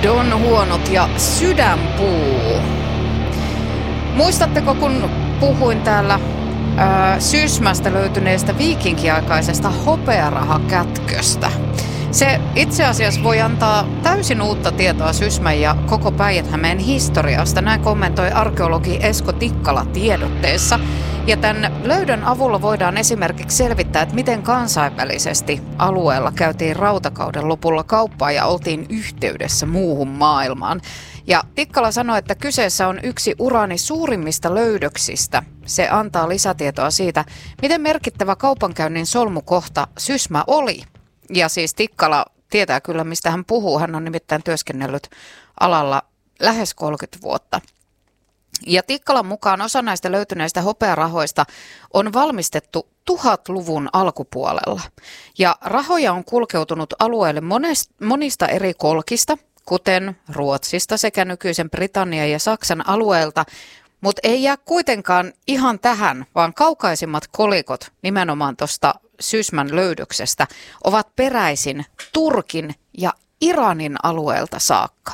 Don Huonot ja Sydänpuu. Muistatteko, kun puhuin täällä Sysmästä löytyneestä viikinkiaikaisesta hopearahakätköstä? Se itse asiassa voi antaa täysin uutta tietoa Sysmän ja koko Päijät-Hämeen historiasta. Näin kommentoi arkeologi Esko Tikkala tiedotteessa. Ja tämän löydön avulla voidaan esimerkiksi selvittää, että miten kansainvälisesti alueella käytiin rautakauden lopulla kauppaa ja oltiin yhteydessä muuhun maailmaan. Ja Tikkala sanoi, että kyseessä on yksi urani suurimmista löydöksistä. Se antaa lisätietoa siitä, miten merkittävä kaupankäynnin solmukohta Sysmä oli. Ja siis Tikkala tietää kyllä, mistä hän puhuu. Hän on nimittäin työskennellyt alalla lähes 30 vuotta. Ja Tikkalan mukaan osa näistä löytyneistä hopearahoista on valmistettu 1000-luvun alkupuolella. Ja rahoja on kulkeutunut alueelle monista eri kolkista, kuten Ruotsista sekä nykyisen Britannian ja Saksan alueelta, mutta ei jää kuitenkaan ihan tähän, vaan kaukaisimmat kolikot nimenomaan tuosta Sysmän löydöksestä ovat peräisin Turkin ja Iranin alueelta saakka.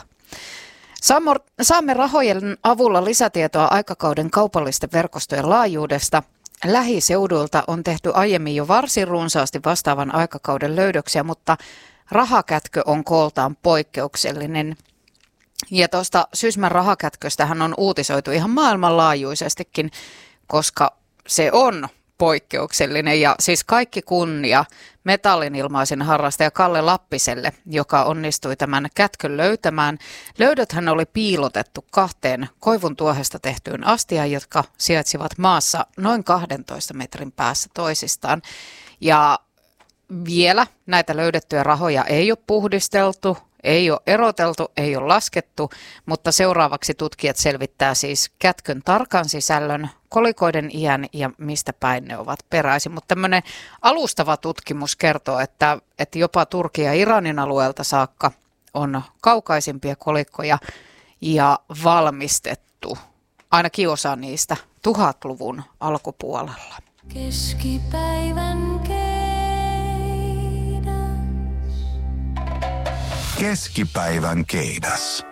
Saamme rahojen avulla lisätietoa aikakauden kaupallisten verkostojen laajuudesta. Lähiseuduilta on tehty aiemmin jo varsin runsaasti vastaavan aikakauden löydöksiä, mutta rahakätkö on kooltaan poikkeuksellinen. Ja tuosta Sysmän rahakätköstähän on uutisoitu ihan maailmanlaajuisestikin, koska se on poikkeuksellinen. Ja siis kaikki kunnia metallinilmaisen harrastaja Kalle Lappiselle, joka onnistui tämän kätkön löytämään. Löydöthän oli piilotettu 2 koivun tuohesta tehtyyn astiaan, jotka sijaitsivat maassa noin 12 metrin päässä toisistaan. Ja vielä näitä löydettyjä rahoja ei ole puhdisteltu, ei ole eroteltu, ei ole laskettu, mutta seuraavaksi tutkijat selvittää siis kätkön tarkan sisällön, kolikoiden iän ja mistä päin ne ovat peräisin. Mutta tämmöinen alustava tutkimus kertoo, että jopa Turkin ja Iranin alueelta saakka on kaukaisimpia kolikkoja ja valmistettu ainakin osa niistä 1000-luvun alkupuolella. Keskipäivän Keskipäivän keidas.